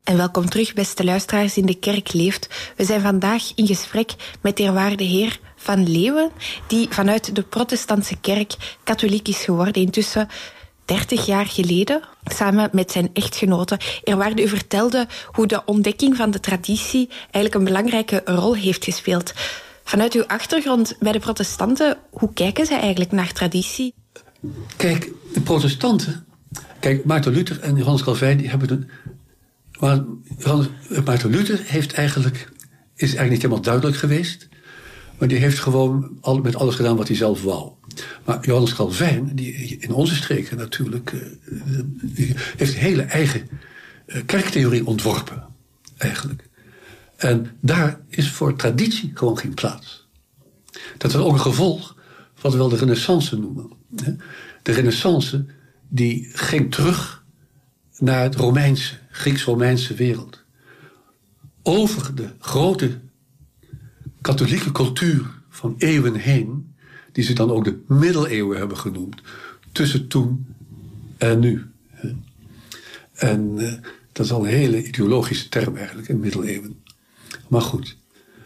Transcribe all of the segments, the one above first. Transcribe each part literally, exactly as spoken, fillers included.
En welkom terug, beste luisteraars in De Kerk Leeft. We zijn vandaag in gesprek met de eerwaarde heer Van Leeuwen, die vanuit de protestantse kerk katholiek is geworden, intussen dertig jaar geleden, samen met zijn echtgenote. Eerwaarde, u vertelde hoe de ontdekking van de traditie eigenlijk een belangrijke rol heeft gespeeld. Vanuit uw achtergrond bij de protestanten, hoe kijken zij eigenlijk naar traditie? Kijk, de protestanten... Kijk, Maarten Luther en Johannes Calvijn, die hebben een... Maar Maarten Luther heeft eigenlijk, is eigenlijk niet helemaal duidelijk geweest. Maar die heeft gewoon al, met alles gedaan wat hij zelf wou. Maar Johannes Calvijn, die in onze streken natuurlijk, uh, die heeft een hele eigen uh, kerktheorie ontworpen. Eigenlijk. En daar is voor traditie gewoon geen plaats. Dat is ook een gevolg van wat we wel de Renaissance noemen. De Renaissance die ging terug naar het Romeinse, Grieks-Romeinse wereld. Over de grote katholieke cultuur van eeuwen heen, die ze dan ook de middeleeuwen hebben genoemd, tussen toen en nu. En uh, dat is al een hele ideologische term eigenlijk, in middeleeuwen. Maar goed,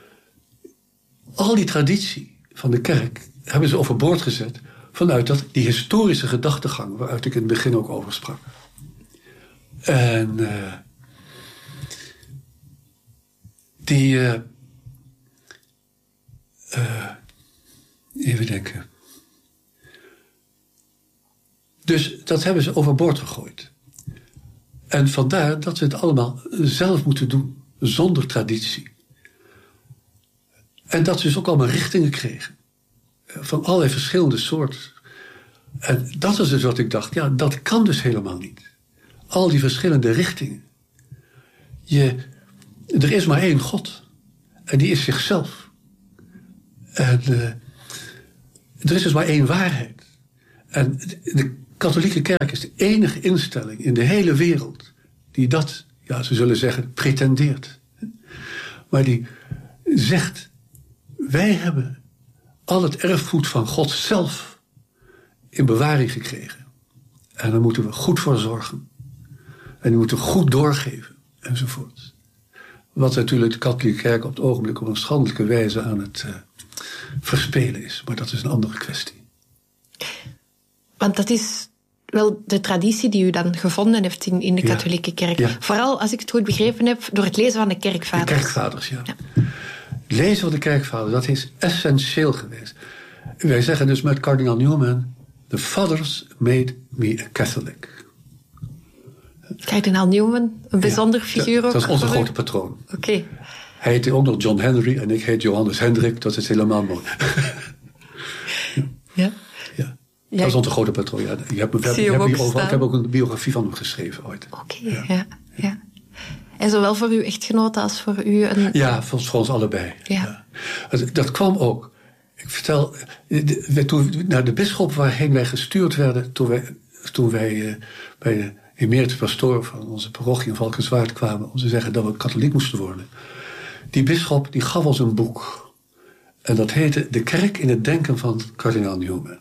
al die traditie van de kerk hebben ze overboord gezet vanuit dat, die historische gedachtegang waaruit ik in het begin ook over sprak. En uh, die... Uh, uh, even denken. Dus dat hebben ze overboord gegooid. En vandaar dat ze het allemaal zelf moeten doen, zonder traditie. En dat ze dus ook allemaal richtingen kregen. Van allerlei verschillende soorten. En dat is dus wat ik dacht, ja, dat kan dus helemaal niet. Al die verschillende richtingen. Je, er is maar één God. En die is zichzelf. En uh, er is dus maar één waarheid. En de, de katholieke kerk is de enige instelling in de hele wereld die dat, ja, ze zullen zeggen, pretendeert. Maar die zegt, wij hebben al het erfgoed van God zelf in bewaring gekregen. En daar moeten we goed voor zorgen. En die moeten we goed doorgeven, enzovoort. Wat natuurlijk de katholieke kerk op het ogenblik op een schandelijke wijze aan het uh, verspelen is. Maar dat is een andere kwestie. Want dat is wel de traditie die u dan gevonden heeft in, in de ja. katholieke kerk. Ja. Vooral, als ik het goed begrepen heb, door het lezen van de kerkvaders. De kerkvaders, ja. ja. Lezen van de kerkvaders, dat is essentieel geweest. Wij zeggen dus met kardinaal Newman, the fathers made me a Catholic. Kardinaal Newman, een bijzonder ja, figuur ook. Dat is onze grote patroon. Oké. Okay. Hij heette ook nog John Henry en ik heet Johannes Hendrik. Dat is helemaal mooi. ja? Ja. Ja. Dat is onze grote patroon. Ja. Je hebt, je je hebt over, ik heb ook een biografie van hem geschreven ooit. Oké, okay, ja. ja, ja. En zowel voor uw echtgenote als voor u? Een... Ja, voor, voor ons allebei. Ja. Ja. Dat, dat kwam ook. Ik vertel, de, toen, naar de bisschop waarheen wij gestuurd werden, toen wij, toen wij uh, bij de emeritus pastoor van onze parochie in Valkenswaard kwamen om te zeggen dat we katholiek moesten worden. Die bisschop die gaf ons een boek. En dat heette De Kerk in het Denken van kardinaal Newman.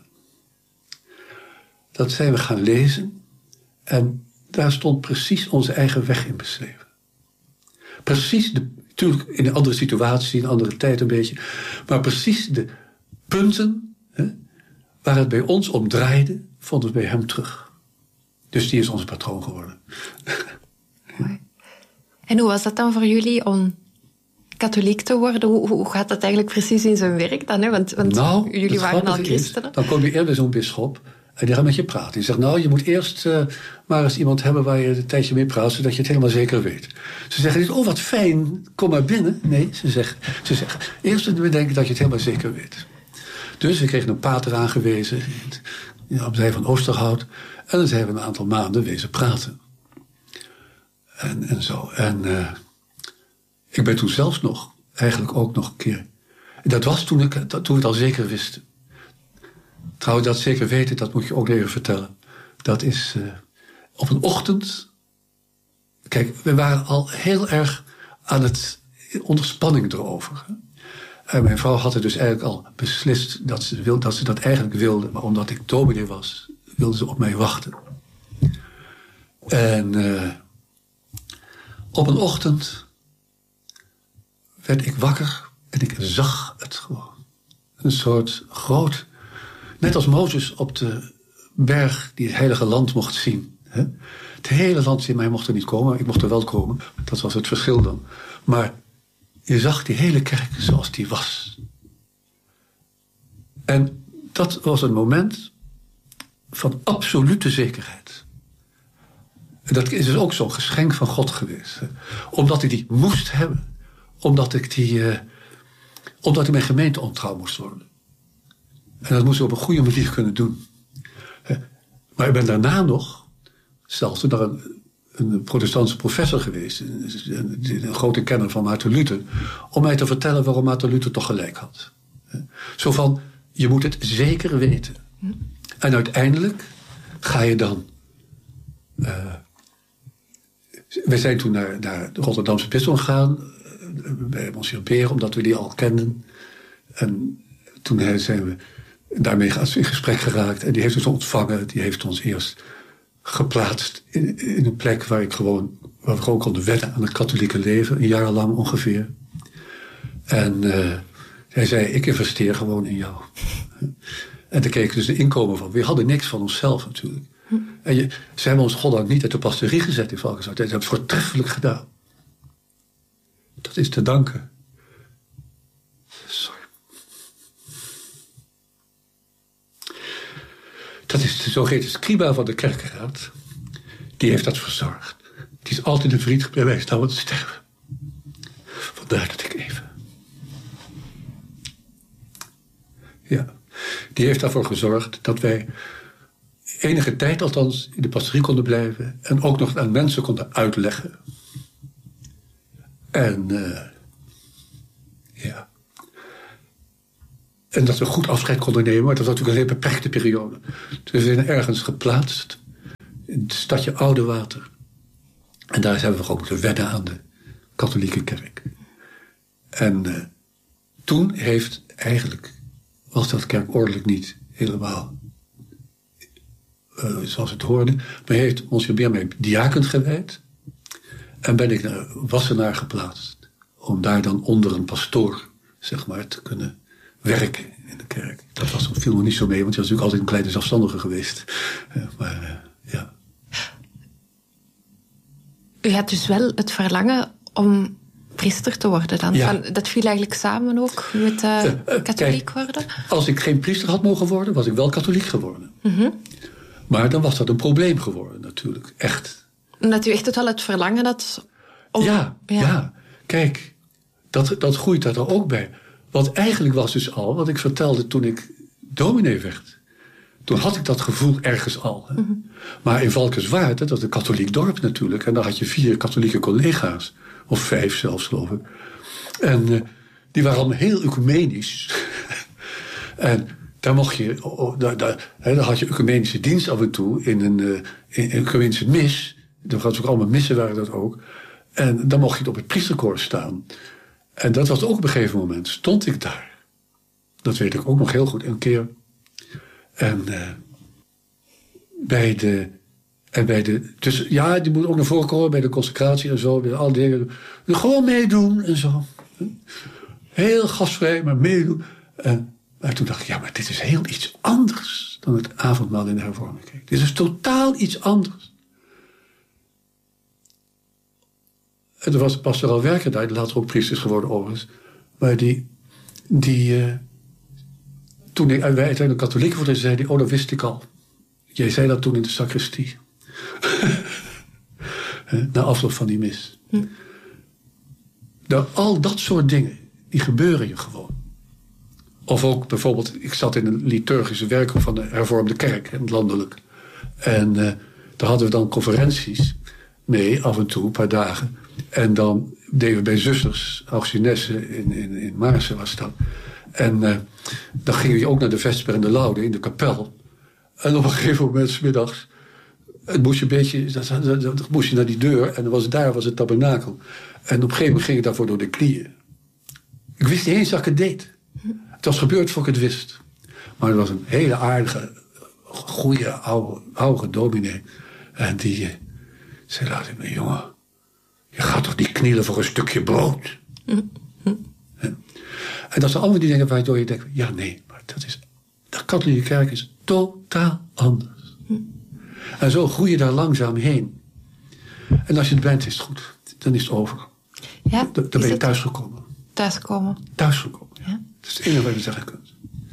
Dat zijn we gaan lezen. En daar stond precies onze eigen weg in beschreven. Precies, de, natuurlijk in een andere situatie, in een andere tijd een beetje. Maar precies de punten hè, waar het bij ons om draaide, vonden we bij hem terug. Dus die is onze patroon geworden. En hoe was dat dan voor jullie om katholiek te worden? Hoe, hoe gaat dat eigenlijk precies in zijn werk dan? Hè? Want, want nou, jullie waren al christenen. Is, dan kom je eerder bij zo'n bisschop en die gaat met je praten. Die zegt, nou, je moet eerst uh, maar eens iemand hebben waar je een tijdje mee praat, zodat je het helemaal zeker weet. Ze zeggen niet, oh wat fijn, kom maar binnen. Nee, ze zeggen, ze zeggen eerst bedenken dat je het helemaal zeker weet. Dus we kregen een pater aangewezen, ja, op zij van Oosterhout. En dan zijn we een aantal maanden wezen praten. En, en zo. En uh, ik ben toen zelfs nog, eigenlijk ook nog een keer. Dat was toen, ik, dat, toen we het al zeker wisten. Trouwens, dat zeker weten, dat moet je ook even vertellen. Dat is uh, op een ochtend. Kijk, we waren al heel erg aan het onder spanning erover. En mijn vrouw had het dus eigenlijk al beslist dat ze, wil, dat, ze dat eigenlijk wilde. Maar omdat ik dominee was, wilde ze op mij wachten. En uh, Op een ochtend werd ik wakker en ik zag het gewoon. Een soort groot, net als Mozes op de berg die het heilige land mocht zien. Hè? Het hele land in mij mocht er niet komen, ik mocht er wel komen. Dat was het verschil dan. Maar je zag die hele kerk zoals die was. En dat was een moment van absolute zekerheid. En dat is dus ook zo'n geschenk van God geweest. Hè? Omdat ik die moest hebben. Omdat ik die... Uh, omdat ik mijn gemeente ontrouw moest worden. En dat moest ik op een goede manier kunnen doen. Uh, maar ik ben daarna nog... zelfs naar een, een protestantse professor geweest. Een, een, een grote kenner van Maarten Luther. Om mij te vertellen waarom Maarten Luther toch gelijk had. Uh, zo van, je moet het zeker weten. En uiteindelijk ga je dan... Uh, we zijn toen naar, naar de Rotterdamse bisdom gegaan, uh, bij Monsieur Beer, omdat we die al kenden. En toen zijn we daarmee in gesprek geraakt. En die heeft ons ontvangen. Die heeft ons eerst geplaatst in, in een plek waar, ik gewoon, waar we gewoon konden wennen aan het katholieke leven. Een jaar lang ongeveer. En uh, hij zei, ik investeer gewoon in jou. En daar keken dus de inkomen van. We hadden niks van onszelf natuurlijk. Hm. En je, ze hebben ons goddank niet uit de pastorie gezet in Valkenswaard. Ze hebben het voortreffelijk gedaan. Dat is te danken. Sorry. Dat is de zogeheten scriba van de kerkenraad. Die heeft dat verzorgd. Die is altijd een vriend geweest aan het sterven. Vandaar dat ik even... Ja. Die heeft daarvoor gezorgd dat wij enige tijd althans in de pastorie konden blijven. En ook nog aan mensen konden uitleggen. En uh, ja. En dat we goed afscheid konden nemen. Maar dat was natuurlijk een hele beperkte periode. Dus we zijn ergens geplaatst. In het stadje Oudewater. En daar hebben we gewoon moeten wennen aan de katholieke kerk. En uh, toen heeft eigenlijk... was dat kerkordelijk niet helemaal uh, zoals het hoorde. Maar heeft Monsieur Beer mij diaken gewijd. En ben ik naar Wassenaar geplaatst. Om daar dan onder een pastoor, zeg maar, te kunnen werken in de kerk. Dat was, viel nog niet zo mee, want hij was natuurlijk altijd een kleine zelfstandige geweest. Uh, maar uh, ja. U had dus wel het verlangen om priester te worden dan? Ja. Van, dat viel eigenlijk samen ook met uh, uh, uh, katholiek kijk, worden? Als ik geen priester had mogen worden, was ik wel katholiek geworden. Mm-hmm. Maar dan was dat een probleem geworden natuurlijk, echt. Omdat u echt wel het verlangen had om... Ja, ja. ja. Kijk, dat, dat groeit daar ook bij. Want eigenlijk was dus al, wat ik vertelde toen ik dominee werd. Toen had ik dat gevoel ergens al. Hè. Mm-hmm. Maar in Valkenswaard, dat is een katholiek dorp natuurlijk. En daar had je vier katholieke collega's. Of vijf zelfs, geloof ik. En uh, die waren allemaal heel ecumenisch. En daar mocht je... Oh, daar, daar, hè, daar had je ecumenische dienst af en toe in een, uh, in een ecumenische mis. Er was ook allemaal missen, waren dat ook. En dan mocht je op het priesterkoor staan. En dat was ook op een gegeven moment. Stond ik daar. Dat weet ik ook nog heel goed. Een keer. En uh, bij de... En bij de... Dus ja, die moet ook naar voren komen bij de consecratie en zo. Bij al die dingen. Gewoon meedoen en zo. Heel gastvrij, maar meedoen. En, maar toen dacht ik, ja, maar dit is heel iets anders dan het avondmaal in de hervormde kerk. Dit is totaal iets anders. En er was pastoraal werker daar, die later ook priester is geworden overigens. Maar die... die uh, toen ik, wij uiteindelijk katholiek worden, zei die, oh, dat wist ik al. Jij zei dat toen in de sacristie. Na afloop van die mis. Hm. Nou, al dat soort dingen, die gebeuren je gewoon. Of ook bijvoorbeeld, ik zat in een liturgische werkgroep van de hervormde kerk, landelijk. En uh, daar hadden we dan conferenties mee, af en toe, een paar dagen. En dan deden we bij zusters, Augustinessen in, in, in Maarsen was dat. En uh, dan gingen we ook naar de Vesper en de Laude in de kapel. En op een gegeven moment, 's middags, het moest je een beetje, dan, dan, dan moest je naar die deur en dan was, daar was het tabernakel. En op een gegeven moment ging ik daarvoor door de knieën. Ik wist niet eens dat ik het deed. Het was gebeurd voor ik het wist. Maar het was een hele aardige, goede, oude, oude dominee. En die zei later, jongen, je gaat toch niet knielen voor een stukje brood. Mm-hmm. Ja. En dat zijn allemaal die dingen waardoor je denkt, ja nee, maar dat is, de katholieke kerk is totaal anders. Mm. En zo groei je daar langzaam heen. En als je het bent, is het goed. Dan is het over. Ja, dan dan ben je thuisgekomen. Thuisgekomen. Thuisgekomen, ja. Ja. Dat is het enige wat je zeggen kunt.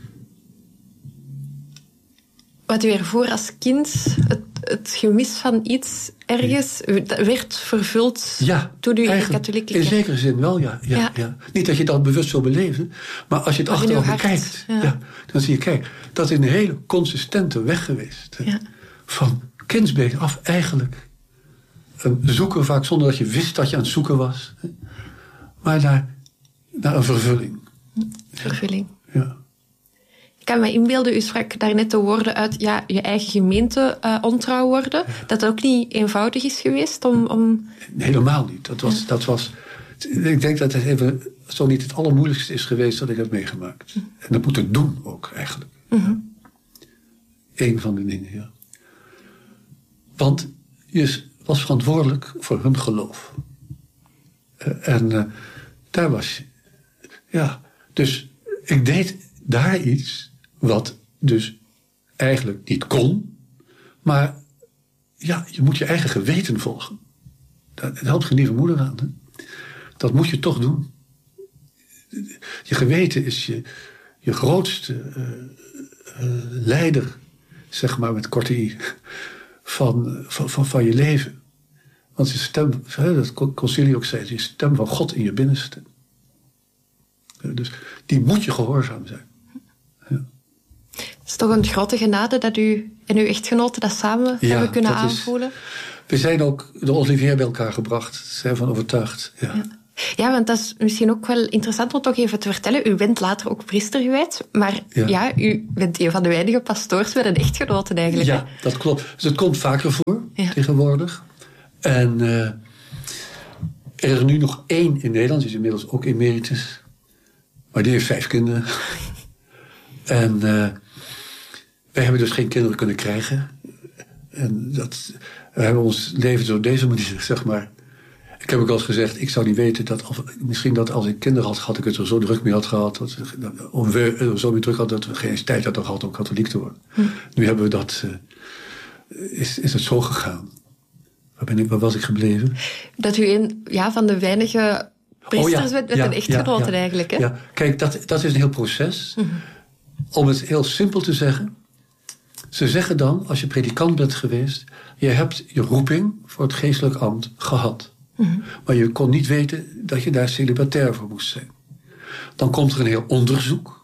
Wat u ervoor als kind, het, het gemis van iets ergens, ja. werd vervuld ja, toen u in de katholieke kerk... in zekere zin wel, ja, ja, ja. ja. Niet dat je dat bewust wil beleven, maar als je het achteraf bekijkt, ja. Ja, dan zie je, kijk, dat is een hele consistente weg geweest. Ja. Van kindsbeen af eigenlijk. Een zoeken vaak zonder dat je wist dat je aan het zoeken was. Maar naar, naar een vervulling. Vervulling. Ja. Ik kan me inbeelden, u sprak daarnet de woorden uit, ja, je eigen gemeente uh, ontrouw worden. Ja. Dat het ook niet eenvoudig is geweest om... om... Nee, helemaal niet. Dat was, ja. dat was, ik denk dat het even zo niet het allermoeilijkste is geweest dat ik heb meegemaakt. Mm. En dat moet ik doen ook eigenlijk. Mm-hmm. Eén van de dingen, ja. Want je was verantwoordelijk voor hun geloof. Uh, en uh, daar was je. Ja, dus ik deed daar iets wat dus eigenlijk niet kon. Maar ja, je moet je eigen geweten volgen. Dat helpt geen lieve moeder aan. Hè? Dat moet je toch doen. Je geweten is je, je grootste uh, uh, leider, zeg maar met korte i, van, van, van, van je leven. Want je stem, dat concilie ook zei, je stem van God in je binnenste. Dus die moet je gehoorzaam zijn. Ja. Het is toch een grote genade dat u en uw echtgenoten dat samen ja, hebben kunnen aanvoelen? Is, we zijn ook de Olivier bij elkaar gebracht. Zijn van overtuigd. Ja. Ja. Ja, want dat is misschien ook wel interessant om toch even te vertellen. U bent later ook priester gewijd. Maar ja, ja u bent een van de weinige pastoors met een echtgenote eigenlijk. Ja, dat klopt. Dus het komt vaker voor ja. tegenwoordig. En uh, er is er nu nog één in Nederland. Die is inmiddels ook emeritus. Maar die heeft vijf kinderen. En uh, wij hebben dus geen kinderen kunnen krijgen. En dat, we hebben ons leven zo op deze manier, zeg maar. Ik heb ook al eens gezegd, ik zou niet weten dat, of, misschien dat als ik kinderen had gehad, ik het er zo druk mee had gehad, dat, of we er zo mee druk hadden, dat we geen tijd hadden gehad om katholiek te worden. Hm. Nu hebben we dat, uh, is, is het zo gegaan. Waar, ben ik, waar was ik gebleven? Dat u een ja, van de weinige priesters bent oh, ja, met ja, een echtgenote ja, ja, eigenlijk. Hè? Ja, kijk, dat, dat is een heel proces. Hm. Om het heel simpel te zeggen. Ze zeggen dan, als je predikant bent geweest, je hebt je roeping voor het geestelijk ambt gehad. Mm-hmm. Maar je kon niet weten dat je daar celibatair voor moest zijn. Dan komt er een heel onderzoek.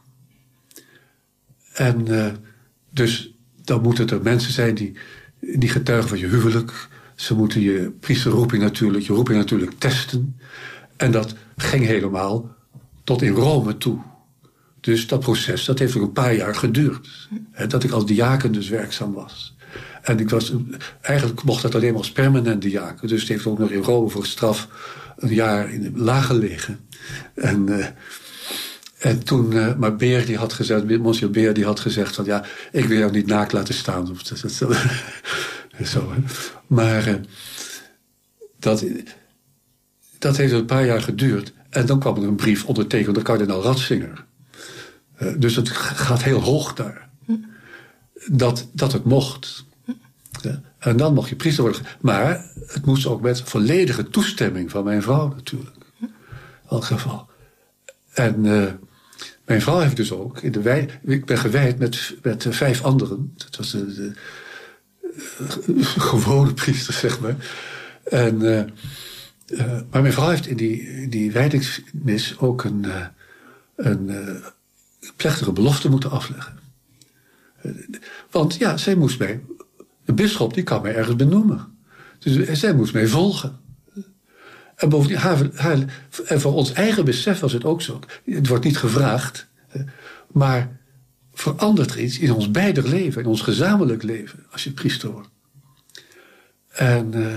En uh, dus dan moeten er mensen zijn die, die getuigen van je huwelijk. Ze moeten je priesterroeping natuurlijk, je roeping natuurlijk testen. En dat ging helemaal tot in Rome toe. Dus dat proces, dat heeft ook een paar jaar geduurd. Hè, dat ik als diaken dus werkzaam was. En ik was, eigenlijk mocht dat alleen maar als permanent diaken. Dus het heeft ook nog in Rome voor straf een jaar in de laag gelegen. En, uh, en toen, uh, maar Beer die had gezegd, monsieur Beer die had gezegd van ja, ik wil jou niet naakt laten staan. Of dat, dat, dat, zo, hè. Maar uh, dat, dat heeft een paar jaar geduurd. En dan kwam er een brief ondertekend door kardinaal Ratzinger. Uh, dus het gaat heel hoog daar. Dat, dat het mocht. Ja. En dan mocht je priester worden. Maar het moest ook met volledige toestemming van mijn vrouw natuurlijk. In elk geval. En uh, mijn vrouw heeft dus ook in de wij, ik ben gewijd met, met vijf anderen. Dat was de, de uh, gewone priester, zeg maar. En, uh, uh, maar mijn vrouw heeft in die, in die wijdingsmis ook een, uh, een uh, plechtige belofte moeten afleggen. Uh, want ja, zij moest mij... De bisschop die kan mij ergens benoemen. Dus zij moest mij volgen. En bovendien, haar, haar, en voor ons eigen besef was het ook zo. Het wordt niet gevraagd. Maar verandert er iets in ons beider leven. In ons gezamenlijk leven. Als je priester wordt. En uh,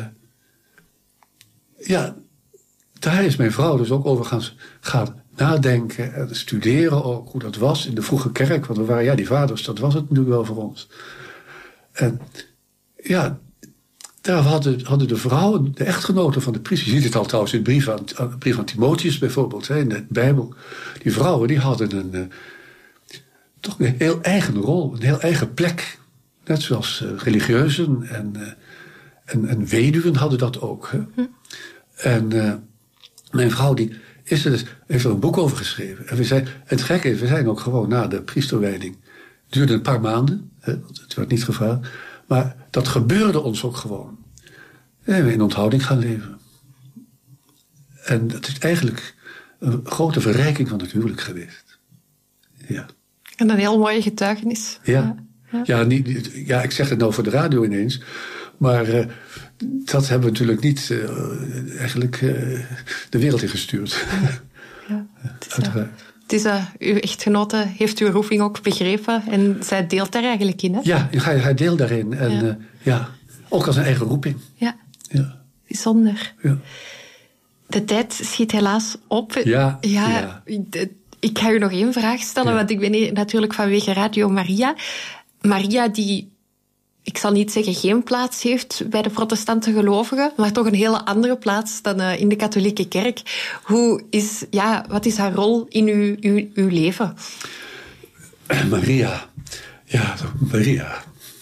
ja, daar is mijn vrouw dus ook over gaan, gaan nadenken. En studeren ook hoe dat was in de vroege kerk. Want we waren, ja, die vaders, dat was het natuurlijk wel voor ons. En ja, daar hadden, hadden de vrouwen, de echtgenoten van de priester... je ziet het al trouwens in de brief aan, de brief van Timotheus bijvoorbeeld, hè, in de Bijbel. Die vrouwen die hadden een, uh, toch een heel eigen rol, een heel eigen plek. Net zoals uh, religieuzen en, uh, en, en weduwen hadden dat ook. Hè. Hm. En uh, mijn vrouw die is er dus, heeft er een boek over geschreven. En we zijn, het gekke is, we zijn ook gewoon na de priesterwijding... Het duurde een paar maanden, hè, want het werd niet gevraagd... Maar dat gebeurde ons ook gewoon. En we in onthouding gaan leven. En dat is eigenlijk een grote verrijking van het huwelijk geweest. Ja. En een heel mooie getuigenis. Ja, ja. ja, niet, ja ik zeg het nou voor de radio ineens. Maar uh, dat hebben we natuurlijk niet uh, eigenlijk uh, de wereld ingestuurd. Ja, het is, uiteraard. Het is, uh, uw echtgenote heeft uw roeping ook begrepen en zij deelt daar eigenlijk in, hè? Ja, hij, hij deelt daarin. En ja. Uh, ja, ook als een eigen roeping. Ja, ja. Bijzonder. Ja. De tijd schiet helaas op. Ja, ja, ja. Ik, ik ga u nog één vraag stellen, ja. want ik ben hier natuurlijk vanwege Radio Maria. Maria die, ik zal niet zeggen geen plaats heeft bij de protestante gelovigen, maar toch een hele andere plaats dan uh, in de katholieke kerk. Hoe is, ja, wat is haar rol in uw, uw, uw leven? Maria. Ja, Maria.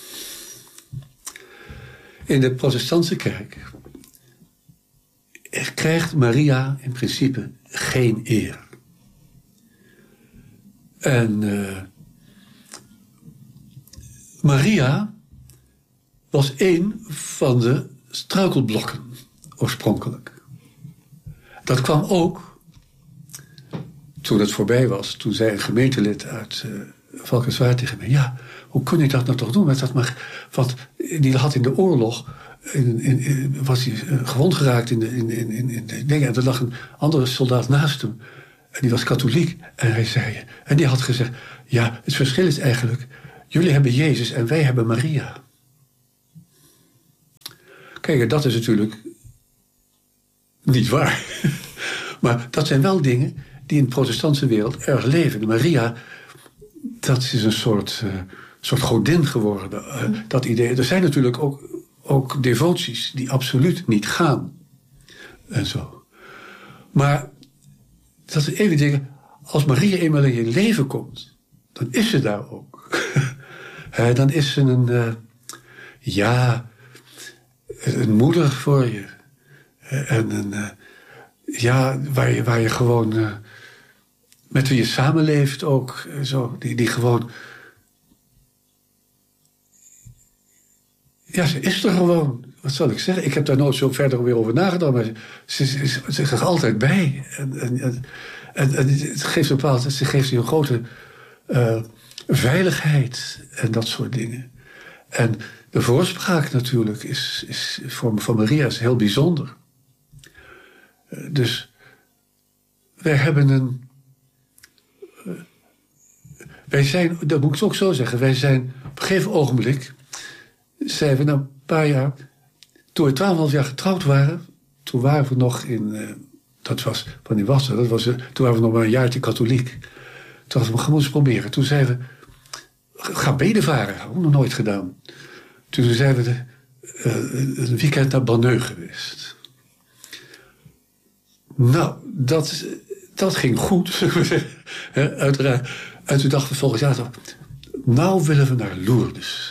In de protestantse kerk krijgt Maria in principe geen eer. En uh, Maria was een van de struikelblokken oorspronkelijk. Dat kwam ook toen het voorbij was, toen zei een gemeentelid uit uh, Valkenswaard tegen mij: ja, hoe kun je dat nou toch doen met dat maar? Want die had in de oorlog in, in, in, was hij uh, gewond geraakt in de, in, in, in, in de dingen. En er lag een andere soldaat naast hem. En die was katholiek. En hij zei, en die had gezegd: ja, het verschil is eigenlijk, jullie hebben Jezus en wij hebben Maria. Kijk, dat is natuurlijk niet waar. Maar dat zijn wel dingen die in de protestantse wereld erg leven. Maria, dat is een soort, uh, soort godin geworden. Uh, dat idee. Er zijn natuurlijk ook, ook devoties die absoluut niet gaan. En zo. Maar dat is even dingen. Als Maria eenmaal in je leven komt, dan is ze daar ook. He, dan is ze een, uh, ja, een moeder voor je. En een, uh, ja, waar je, waar je gewoon, uh, met wie je samenleeft ook, uh, zo, die, die gewoon, ja, ze is er gewoon. Wat zal ik zeggen? Ik heb daar nooit zo verder weer over nagedacht, maar ze, ze, ze, ze is er altijd bij. En, en, en, en, en het geeft een bepaald, ze geeft je een grote uh, veiligheid en dat soort dingen. En de voorspraak natuurlijk is, is voor, voor Maria is heel bijzonder. Uh, dus wij hebben een. Uh, wij zijn, dat moet ik ook zo zeggen, wij zijn op een gegeven ogenblik, zijn we na een paar jaar, toen we twaalf en een half jaar getrouwd waren, toen waren we nog in, uh, dat was, wanneer was dat? dat was, uh, toen waren we nog maar een jaartje katholiek. Toen hadden we, we gaan eens proberen. Toen zeiden we, ga bedevaren, dat hebben we nog nooit gedaan. Toen zijn we de, uh, een weekend naar Banneux geweest. Nou, dat, dat ging goed, zullen we zeggen. He, uiteraard. En toen dachten we volgend jaar, nou willen we naar Lourdes.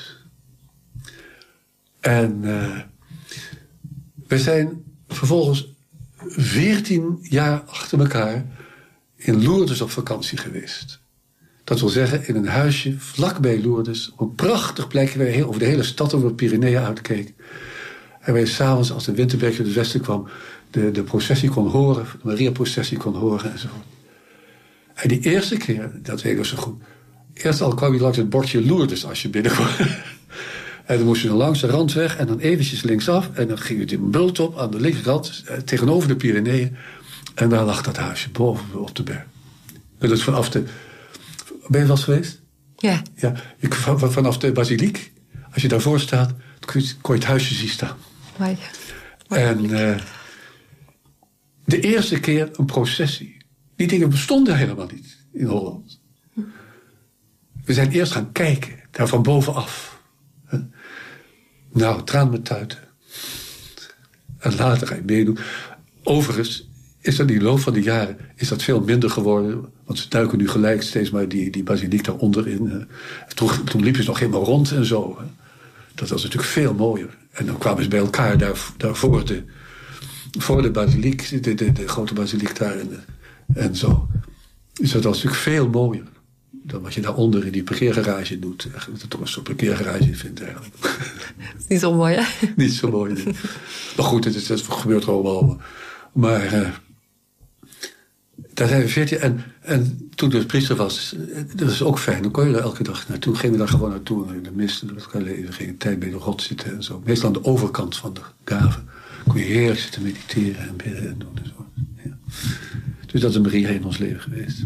En uh, we zijn vervolgens veertien jaar achter elkaar in Lourdes op vakantie geweest. Dat wil zeggen, in een huisje vlakbij Lourdes, op een prachtig plekje waar je over de hele stad over de Pyreneeën uitkeek. En waar je s'avonds, als de winterberg uit het westen kwam, de, de processie kon horen, de Maria-processie kon horen enzovoort. En die eerste keer, dat weet ik nog zo goed, eerst al kwam je langs het bordje Lourdes als je binnenkwam. En dan moest je dan langs de rand weg en dan eventjes linksaf. En dan ging je die bult op aan de linkerkant, tegenover de Pyreneeën. En daar lag dat huisje boven op de berg. En dat vanaf de. Ben je wel eens geweest? Ja. Ja. Je, vanaf de basiliek, als je daarvoor staat, kon je, kon je het huisje zien staan. Mooi. En uh, de eerste keer een processie. Die dingen bestonden helemaal niet in Holland. We zijn eerst gaan kijken, daar van bovenaf. Nou, traan met tuiten. En later ga je meedoen. Overigens is dat in de loop van de jaren is dat veel minder geworden. Want ze duiken nu gelijk steeds maar die, die basiliek daaronder in. Toen, toen liepen ze nog helemaal rond en zo. Dat was natuurlijk veel mooier. En dan kwamen ze bij elkaar daar, daar voor, de, voor de basiliek. De, de, de grote basiliek daar en, de, en zo. Dus dat was natuurlijk veel mooier. Dan wat je daaronder in die parkeergarage doet. Dat je toch een soort parkeergarage vindt eigenlijk. Dat is niet zo mooi, hè? Niet zo mooi. Nee. Maar goed, het, is, het gebeurt allemaal. Maar uh, daar zijn we veertien. En, en toen ik dus priester was, dat is ook fijn. Dan kon je daar elke dag naartoe. Gingen we daar gewoon naartoe in de mist. We gingen tijd bij de God zitten en zo. Meestal aan de overkant van de gave. Kon je heerlijk zitten mediteren en bidden en doen en zo. Ja. Dus dat is een Maria in ons leven geweest.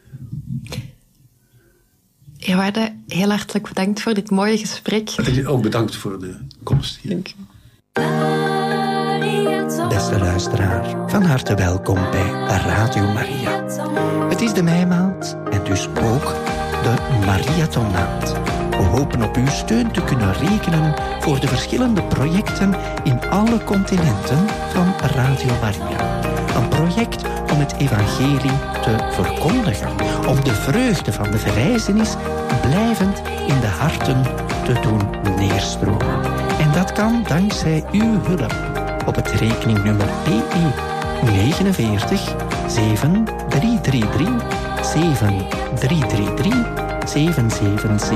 Eerwaarde, heel hartelijk bedankt voor dit mooie gesprek. Ook bedankt voor de komst hier. Dank u. Beste luisteraar, van harte welkom bij Radio Maria. Het is de meimaand en dus ook de Mariathonmaand. We hopen op uw steun te kunnen rekenen voor de verschillende projecten in alle continenten van Radio Maria. Een project om het evangelie te verkondigen, om de vreugde van de verrijzenis blijvend in de harten te doen neerstromen. En dat kan dankzij uw hulp op het rekeningnummer P E negenenveertig zeven drie drie drie zeven drie drie drie zeven zeven zeven.